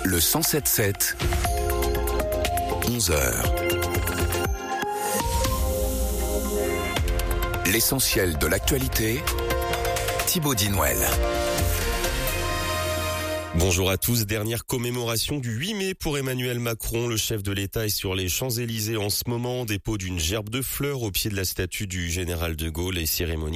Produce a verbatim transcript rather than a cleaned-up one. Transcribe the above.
Le cent sept sept, onze heures. L'essentiel de l'actualité, Thibaut Dinouel. Bonjour à tous. Dernière commémoration du huit mai pour Emmanuel Macron. Le chef de l'État est sur les Champs-Élysées en ce moment. Dépôt d'une gerbe de fleurs au pied de la statue du général de Gaulle et cérémonie